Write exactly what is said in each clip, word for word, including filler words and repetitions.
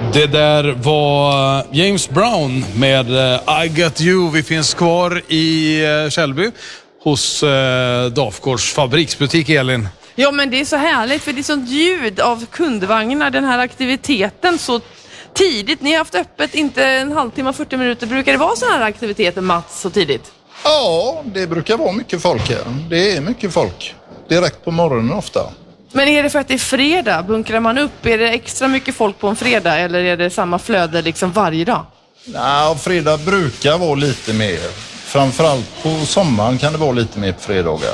Det där var James Brown med I Got You. Vi finns kvar i Källby hos Dafgårds fabriksbutik, Elin. Ja, men det är så härligt för det är sånt ljud av kundvagnarna, den här aktiviteten så tidigt. Ni har haft öppet inte en halvtimme, fyrtio minuter. Brukar det vara såna här aktiviteter, Mats, så tidigt? Ja, det brukar vara mycket folk här. Det är mycket folk. Direkt på morgonen ofta. Men är det för att det är fredag? Bunkrar man upp? Är det extra mycket folk på en fredag eller är det samma flöde liksom varje dag? Nej, fredag brukar vara lite mer. Framförallt på sommaren kan det vara lite mer på fredagar.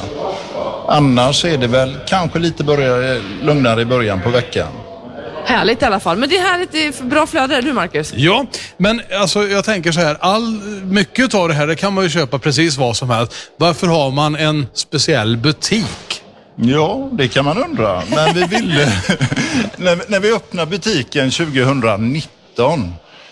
Annars är det väl kanske lite börja, lugnare i början på veckan. Härligt i alla fall. Men det är härligt, det är bra flöde, eller hur Marcus? Ja, men alltså jag tänker så här, all, mycket av det här det kan man ju köpa precis vad som helst. Varför har man en speciell butik? Ja, det kan man undra. Men vi ville, när, när vi öppnade butiken tjugonitton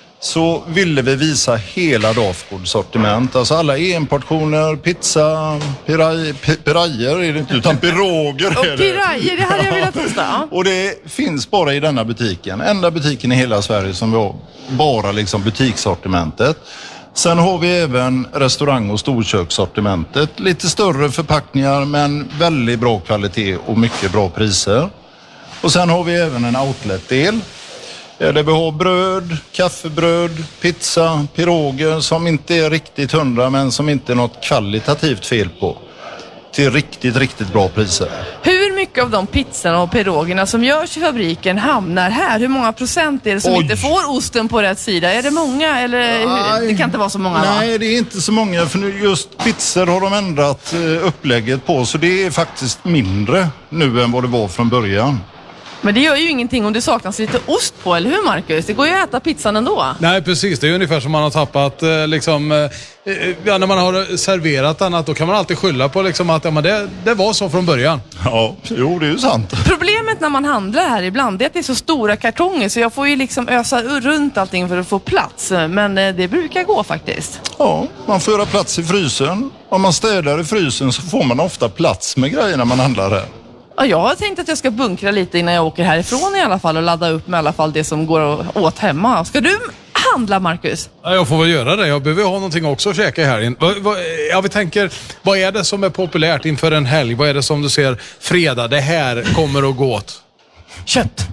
så ville vi visa hela Dafgårds sortiment. Alltså alla enportioner, pizza, piraj, pirajer är det inte, utan piroger och är det. Pirajer, det hade jag velat testa. Och det finns bara i denna butiken. Enda butiken i hela Sverige som vi har bara liksom butikssortimentet. Sen har vi även restaurang- och storkökssortimentet. Lite större förpackningar men väldigt bra kvalitet och mycket bra priser. Och sen har vi även en outlet-del. Där vi har bröd, kaffebröd, pizza, piroger som inte är riktigt hundra men som inte är något kvalitativt fel på. Till riktigt, riktigt bra priser. Hur mycket av de pizzorna och pirogerna som görs i fabriken hamnar här? Hur många procent är det som Oj. inte får osten på rätt sida? Är det många eller Nej, det kan inte vara så många? Nej, va? det är inte så många för nu just pizzor har de ändrat upplägget på så det är faktiskt mindre nu än vad det var från början. Men det gör ju ingenting om det saknas lite ost på, eller hur Marcus? Det går ju att äta pizzan ändå. Nej, precis. Det är ungefär som man har tappat eh, liksom, eh, ja, när man har serverat annat, då kan man alltid skylla på liksom, att ja, men det, det var så från början. Ja, jo det är ju sant. Problemet när man handlar här ibland är att det är så stora kartonger så jag får ju liksom ösa runt allting för att få plats. Men eh, det brukar gå faktiskt. Ja, man får göra plats i frysen. Om man städar i frysen så får man ofta plats med grejer när man handlar här. Ja, jag har tänkt att jag ska bunkra lite innan jag åker härifrån i alla fall och ladda upp med i alla fall det som går åt hemma. Ska du handla, Marcus? Ja, jag får väl göra det. Jag behöver ha någonting också att käka här. Va, va, ja, vi tänker, vad är det som är populärt inför en helg? Vad är det som du ser fredag? Det här kommer att gå åt. Kött.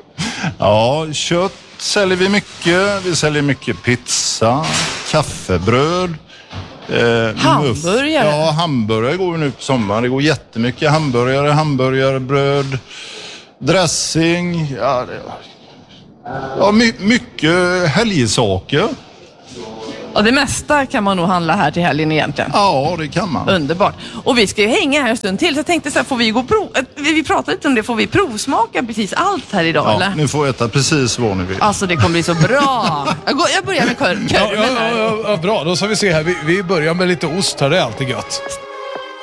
Ja, kött säljer vi mycket. Vi säljer mycket pizza, kaffebröd. Eh, hamburgare? Ja, hamburgare går ju nu på sommaren. Det går jättemycket hamburgare, hamburgarbröd, dressing. Ja, det, ja my, mycket helgsaker. Och det mesta kan man nog handla här till helgen egentligen. Ja, det kan man. Underbart. Och vi ska ju hänga här en stund till. Så jag tänkte så här, får vi gå prov... Vi pratade lite om det. Får vi provsmaka precis allt här idag, Ja, eller? ni får äta precis vad ni vill. Alltså, det kommer bli så bra. Jag, går, jag börjar med kör, Ja, körmen ja, här. ja, ja, bra. Då ska vi se här. Vi, vi börjar med lite ost här. Det är alltid gött.